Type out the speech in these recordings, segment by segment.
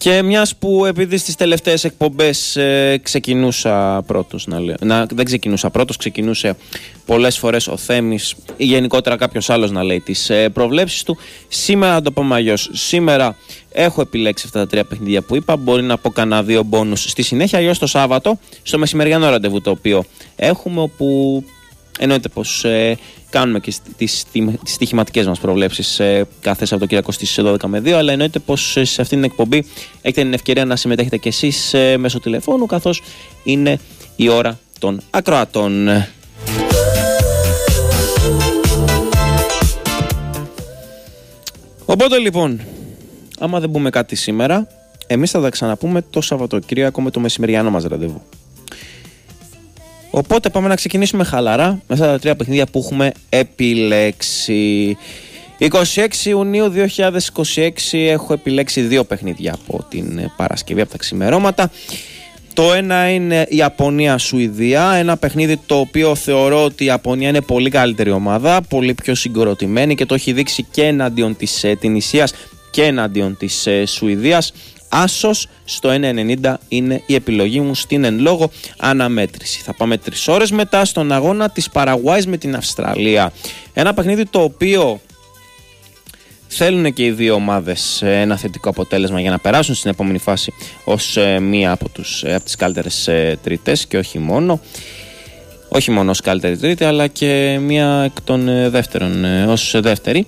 Και μιας που επειδή στις τελευταίες εκπομπές ξεκινούσα πρώτος, δεν ξεκινούσα πρώτος, ξεκινούσε πολλές φορές ο Θέμης ή γενικότερα κάποιος άλλος να λέει τις προβλέψεις του, σήμερα να το πούμε αλλιώς. Σήμερα έχω επιλέξει αυτά τα 3 παιχνίδια που είπα, μπορεί να πω κανένα 2 μπόνους στη συνέχεια, αλλιώς το Σάββατο στο μεσημεριανό ραντεβού το οποίο έχουμε, όπου εννοείται πως κάνουμε και τις στοιχηματικές μας προβλέψεις κάθε Σαββατοκύριακο στις 12 με 2, αλλά εννοείται πως σε αυτήν την εκπομπή έχετε την ευκαιρία να συμμετέχετε και εσείς μέσω τηλεφώνου, καθώς είναι η ώρα των ακροατών. Οπότε λοιπόν, άμα δεν πούμε κάτι σήμερα, εμείς θα τα ξαναπούμε το Σαββατοκύριακο με το μεσημεριανό μας ραντεβού. Οπότε πάμε να ξεκινήσουμε χαλαρά με αυτά τα 3 παιχνίδια που έχουμε επιλέξει. 26 Ιουνίου 2026 έχω επιλέξει 2 παιχνίδια από την Παρασκευή, από τα ξημερώματα. Το ένα είναι η Ιαπωνία-Σουηδία, ένα παιχνίδι το οποίο θεωρώ ότι η Ιαπωνία είναι πολύ καλύτερη ομάδα, πολύ πιο συγκροτημένη και το έχει δείξει και εναντίον της Τινησίας και εναντίον της Σουηδίας. Άσος στο 1.90 είναι η επιλογή μου στην εν λόγω αναμέτρηση. Θα πάμε 3 ώρες μετά στον αγώνα της Παραγουάης με την Αυστραλία. Ένα παιχνίδι το οποίο θέλουν και οι δύο ομάδες ένα θετικό αποτέλεσμα για να περάσουν στην επόμενη φάση ως μία από τις καλύτερες τρίτες και όχι μόνο. Όχι μόνο ως καλύτερη τρίτη, αλλά και μία εκ των δεύτερων ως δεύτερη.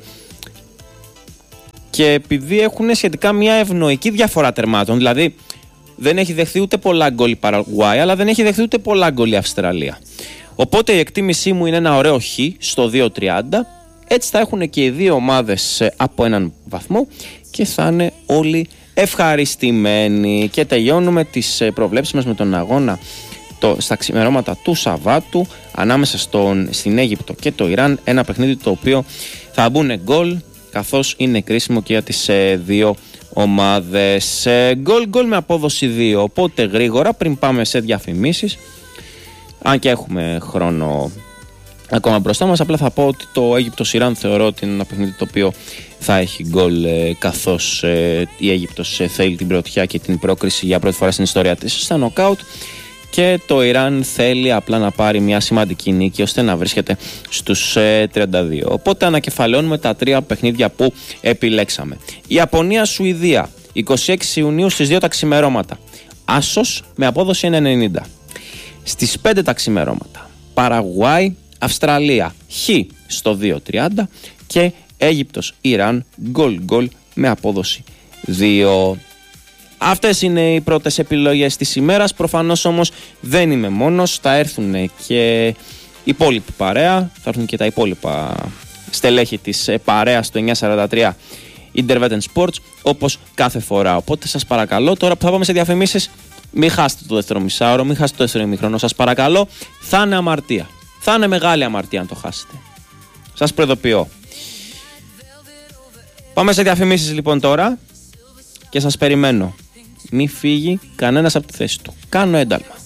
Και επειδή έχουν σχετικά μια ευνοϊκή διαφορά τερμάτων, δηλαδή δεν έχει δεχθεί ούτε πολλά γκολ η Παραγουάη, αλλά δεν έχει δεχθεί ούτε πολλά γκολ η Αυστραλία. Οπότε η εκτίμησή μου είναι ένα ωραίο χ στο 2.30. Έτσι θα έχουν και οι δύο ομάδες από έναν βαθμό και θα είναι όλοι ευχαριστημένοι. Και τελειώνουμε τις προβλέψεις μας με τον αγώνα στα ξημερώματα του Σαββάτου ανάμεσα στην Αίγυπτο και το Ιράν. Ένα παιχνίδι το οποίο θα μπουν γκολ, καθώς είναι κρίσιμο και για τις δύο ομάδες. Γκολ με απόδοση 2. Οπότε γρήγορα πριν πάμε σε διαφημίσεις, αν και έχουμε χρόνο ακόμα μπροστά μας, απλά θα πω ότι το Αίγυπτος-Ιράν θεωρώ ότι είναι ένα παιχνίδι το οποίο θα έχει γκολ, καθώς η Αίγυπτος θέλει την πρωτιά και την πρόκριση για πρώτη φορά στην ιστορία της στα νοκάουτ και το Ιράν θέλει απλά να πάρει μια σημαντική νίκη ώστε να βρίσκεται στους 32. Οπότε ανακεφαλαιώνουμε τα 3 παιχνίδια που επιλέξαμε. Ιαπωνία-Σουηδία 26 Ιουνίου στις 2 τα ξημερώματα. Άσος με απόδοση 1.90. Στις 5 τα ξημερώματα Παραγουάη Αυστραλία χ στο 2.30 και Αίγυπτος-Ιράν γκολ με απόδοση 2. Αυτές είναι οι πρώτες επιλογές της ημέρας. Προφανώς όμως δεν είμαι μόνος. Θα έρθουν και η υπόλοιπη παρέα. Θα έρθουν και τα υπόλοιπα στελέχη της παρέας του 943 Intervetten Sports, όπως κάθε φορά. Οπότε σας παρακαλώ, τώρα που θα πάμε σε διαφημίσεις, μην χάσετε το δεύτερο μισάωρο, μην χάσετε το δεύτερο ημίχρονο. Σας παρακαλώ, θα είναι αμαρτία. Θα είναι μεγάλη αμαρτία αν το χάσετε. Σας προειδοποιώ. Πάμε σε διαφημίσεις λοιπόν τώρα και σας περιμένω. Μη φύγει κανένας από τη θέση του. Κάνω ένταλμα.